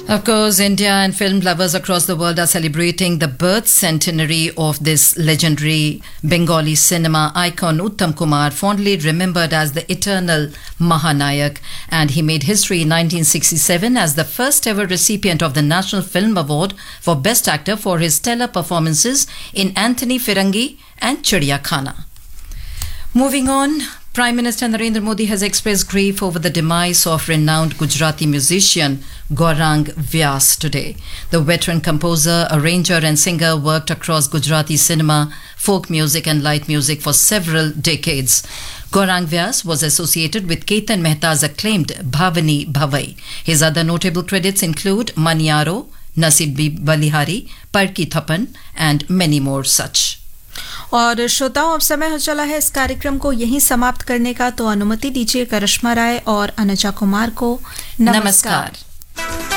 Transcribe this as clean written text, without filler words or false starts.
Of course, India and film lovers across the world are celebrating the birth centenary of this legendary Bengali cinema icon Uttam Kumar, fondly remembered as the eternal Mahanayak. And he made history in 1967 as the first ever recipient of the National Film Award for Best Actor for his stellar performances in Anthony Firangi and Chidiyakhana. Moving on, Prime Minister Narendra Modi has expressed grief over the demise of renowned Gujarati musician Gaurang Vyas today. The veteran composer, arranger and singer worked across Gujarati cinema, folk music and light music for several decades. Gaurang Vyas was associated with Ketan Mehta's acclaimed Bhavani Bhavai. His other notable credits include Maniyaro, Nasibi Balihari, Parki Thapan and many more such. और श्रोताओं, अब समय हो चला है इस कार्यक्रम को यहीं समाप्त करने का, तो अनुमति दीजिए करिश्मा राय और अनुजा कुमार को नमस्कार।